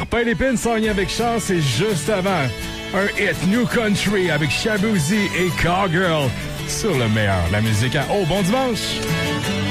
Arpin Lépine s'en avec chance et juste avant, un hit New Country avec Shaboozey et Cowgirl sur le meilleur de la musique à bon dimanche!